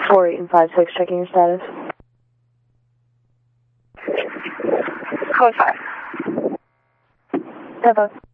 48 and 56, checking your status. Code 5. 10-5.